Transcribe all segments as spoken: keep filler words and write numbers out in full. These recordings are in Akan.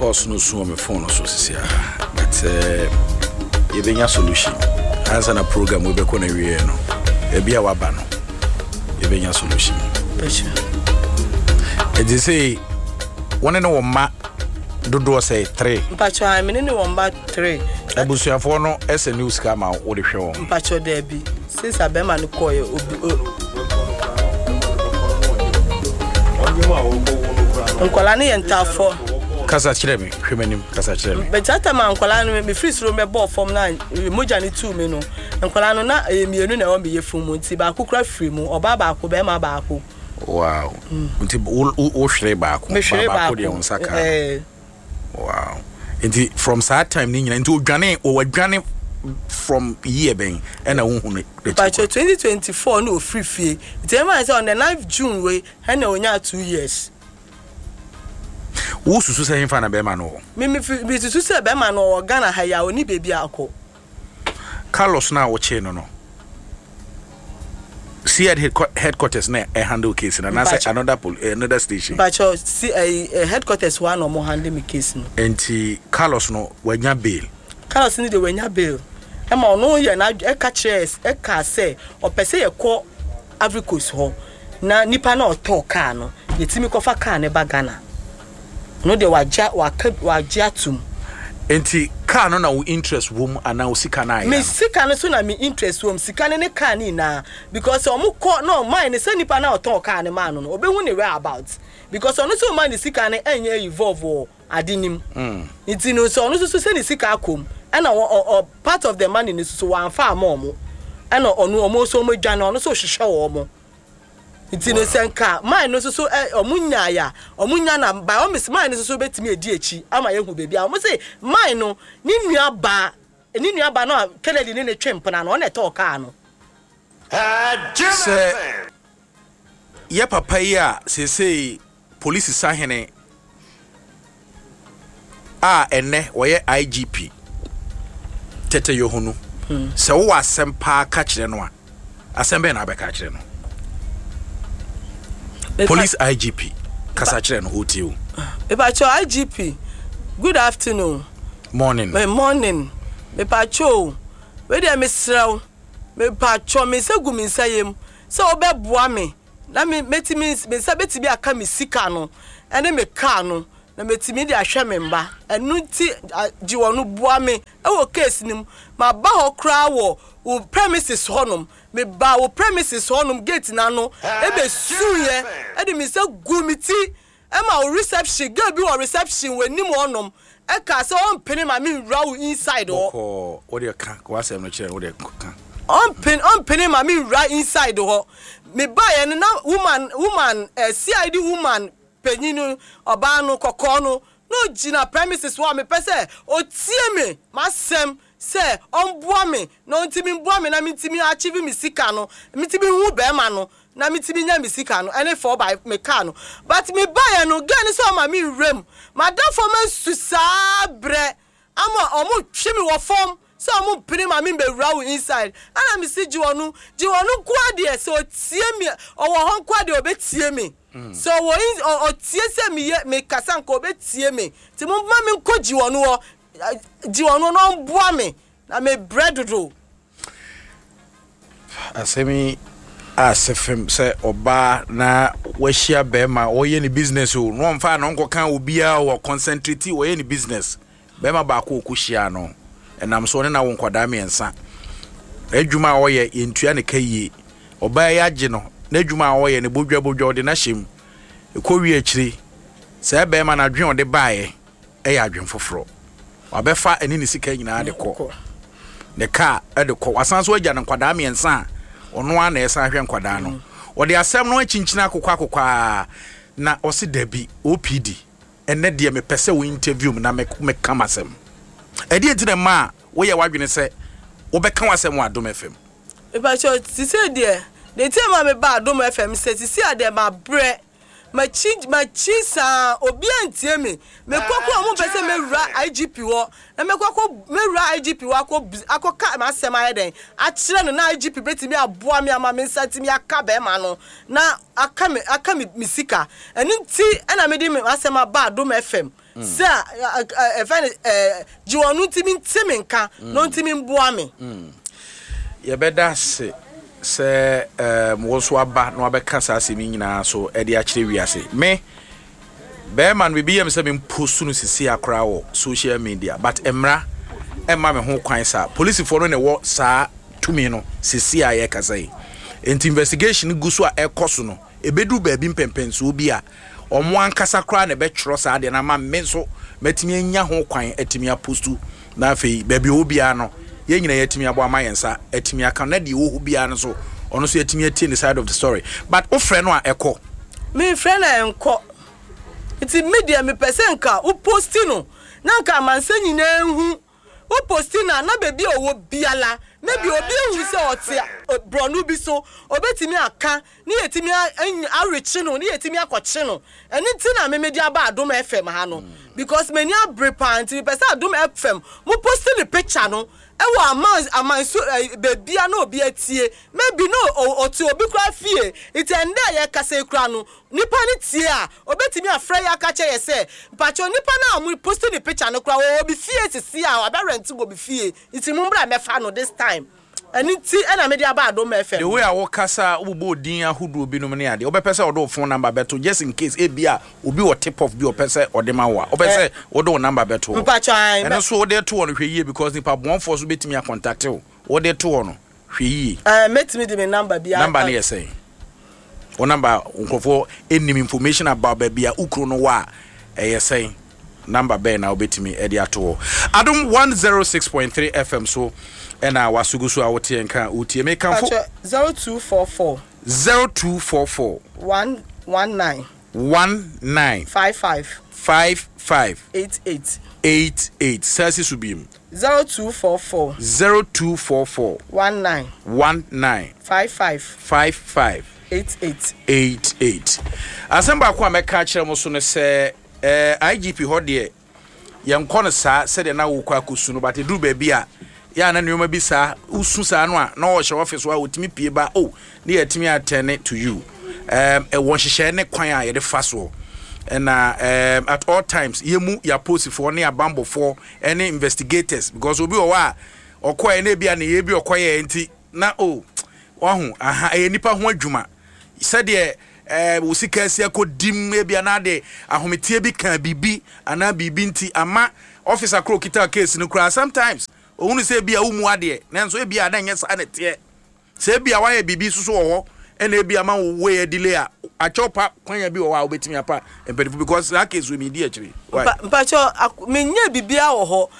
course no so my phone so sia but uh you benya solution answer na program we be ko na wie no e bia wa ba no you benya solution e dey say one no wo ma dodo say three mpacho I mean no wo ba three abusuafo no ese news ka ma wo de hwe wo mpacho da bi since abema no koye Nkola ne yentafo kasa kire me hwemanim kasa kire me betata ma nkola no me free sro me ball form na moja ne two me no nkola no na emienu na wo me yefum mu nti ba kokura free mu oba ba ko be ma ba ko wow nti o hwere ba ko ba ko de onsaka eh wow nti from that time ni nyina nti odwane o wadwane from year ben and I won't but twenty twenty-four no free fee tell me on the ninth June we and onya two years wo susu say fa na be ma no me me me susu say be ma no Ghana ha ya oni bebi akọ Carlos na wo che no no see at headquarters na a handle case and na say another another station but you see a headquarters one or more handle me case no enti Carlos no wanya bail Carlos ni de wanya bail e ma no ye na e ka chess e ka say opese ye ko Ivory Coast ho na nipa na oto car no yetimi ko fa car ne ba Ghana no de waja waja atum enti car no na wo interest wom ana wo sika na ya me sika no so na me interest wom sika ne ne car ni na because omu ko no mine say nipa na oto car ne man no obehu ne where about because onu so man sika ne enye evolve o adinim mm enti no so onu so say ne sika akom and or part of the money is so one far more and on almost so much jana on so show mo it's in a senka mine no so omunya ya omunya na by all miss mine so betimi edi echi ama yehu baby am say mine no ni nua ba ni nua ba no Kennedy ni ne twempna no na talk car no se ye papa ya se say police sahene a enne wo ye I G P tete yohunu se wo asempa ka kire no a asembe na abeka kire no police I G P kasa kire no hotel e ba cho I G P good afternoon morning my morning me pa cho we dey mesraw me pa cho me segu me nsayem se obeboa me na me metimi me sabeti bi aka me sika no ene me car no na metimi di ahwe me mba enu ti jiwonu boa me e wo case nim ma ba ho kra wo wo premises honum me ba wo premises honum gate na no e be suye e di me se gumiti e ma wo reception girl bi wo reception we nim honum e ka se on peni ma me raw inside ho what dey kan ko asem no kire what dey kan on pen on peni ma me raw inside ho me ba ye na woman woman eh, C I D woman penyinu oba no kokko no no gina premises wa me pese o tie me masem se onboa me no ntimi mboa me na mitimi achieve me sika no mitimi hu be ma no na mitimi nya me sika no ene for by me car no but me buy no gan so ma me rem madam for me susabre ama omo twi me wo form so omo pini ma me be raw inside ana me si jiwonu jiwonu kwa de so tie me owo hon kwa de obetie me so wo o tie se me me kasa nko obetie me ti mo ma me nko jiwonu wo jiwonu no mboa me na me bread do asemi asefem se oba na wahia be ma oye ni business o no mfa no nko kan obia o concentrate oye ni business be ma ba ko okuhia no enam so ne na wo nkwada me ensa adwuma oye yentua ne kayi oba ya age no na adwuma oye ne bodwa bodwa ode na hyem ekowi akiri se be ma na dwen ode baaye e ya dwen foforo wabefa eni ni sika nyina de ko ne ka e de ko wasan so agya ne nkwada me ensa ono ana esa hwe nkwada no ode asem no akinkyina akokwa akokwa na osi dabi O P D enne de me pese wo interview na me me kama asem edi entine ma wo ye wadwene se wo be kan asem wa Adom F M e ba cho ti se de de ti ma me ba Adom F M se ti si ade ma bre ma chi ma chi sa obi antie me me kokko mo pese me wura I G P wo na me kokko me wura I G P wo akọ akọ ka ma asem aye den a kire no na I G P betimi aboa me ama me nsatimi aka be ma no na aka me aka me misika eni ti na me di me asem ba Adom F M say e fa eh jiwonu ntimi ntimi nka no ntimi mboa me ye beda se se um wo so aba no abeka sa asemi nyina so e de a kire wiase me be man we be yem se me post no sisi akra wo social media but emra emma me ho kwan sa police for no ne wo sa tumi no sisi aye kasai enti investigation gu so a ekoso no ebedu ba bi mpempenso obi a omo ankasa kra na be twro sa de na ma me so matimi anya ho kwan atimi apostu na afei ba bi obi a no ye nyina yatimi abo amayensa atimi aka na de wo bi a no so ono so yatimi atie the side of the story but o frɛ no a ekɔ me frɛ na enko iti media me person ka o posti no na nka manse nyina hu o posti na na bebi owo biala maybe obi hu se ote bronu bi so obetimi aka ni yetimi arechi no ni yetimi akɔche no eni ti na me media ba Adom F M ha no because many abrepa nti person Adom F M mo posti the picture no ewo aman aman so bebi a no obi atie maybe no ote obi kra fie it ende ye kase kra no nipa ni tie a obetimi afra ya ka che ye se mpacho nipa na mo posti the picture no kra obi fie sisi a obi rent go bi fie iti mo mbra me fa no this time ani ti na media ba Adom F M the way I walk kasa ubo din ahudu obi no me ade obepese odo phone number beto just in case e bia obi o tip of bi opese odema wa obese odo number beto mpacho an and so ode to on hwe because nipa bon for so betimi a contact o ode to on hwe yi eh metimi di me number bia number na yesay o number nkofo enim information about bia ukro no wa eh yesay number be na obetimi e dia to Adom one oh six point three F M so and I was so out here and can uti make zero two four four zero two four four one one nine one nine five five five five eight eight eight eight Sasi Subim zero two four four zero two four four one nine one nine five five five five eight eight eight eight. Asamba kwa meka kire mo so no se eh I G P hodie yem kono sa se de na wo kwa kusu no but du ba bia ya na nyoma bi sa usu sa no a na wo hye office wa otimi pie ba oh na yatimi attend to you um e won hye ne kwan a ye de faso and uh, um, at all times yemu ya post for ne abambo for any investigators because obi o wa okoye na bia na ye bi okoye enti na oh wahu aha e nipa ho adwuma said de eh wo sika sia ko dim e bia na de ahometie bi kan bibi ana bibi nti ama officer kro kita case no kra sometimes ohunu se bia umu ade nanso e bia na nya sa na tie se bia wa ye bibi susu wo ena e bia ma wo ye delay a achopa kwanya bi wo wa obetimi apa empedifo because that case we media actually mpacho menye bibia wo ho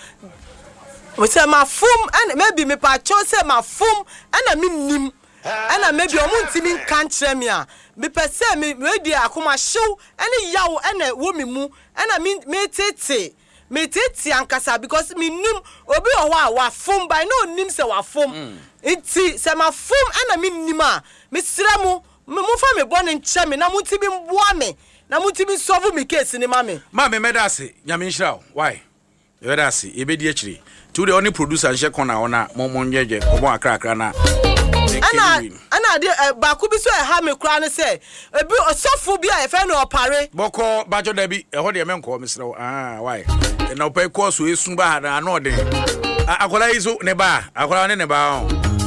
we say ma fum and maybe me pacho say ma fum and me nim and maybe omuntimi kan kire me a me pese me we akoma hyew and yawo and wo me mu and me me tete me tete ankasa because me nim obi o wa wa fum by no nim se wa fum enti se ma fum and me nim a me sira mu me mu fa me bone nche me na mutibi mboa me na mutibi solve me case ni ma me ma me medase nyame nhira why medase e be di akiri to the only producer she kona ona momon nyeje obo akra akra na ana ana de ba ku bi so e ha me kura ne se ebi osofo bi a e fe no opare boko bajo da bi e ho de menko mesrew ah why na opai course we sun ba na no de akola izo ne ba akola ne ne ba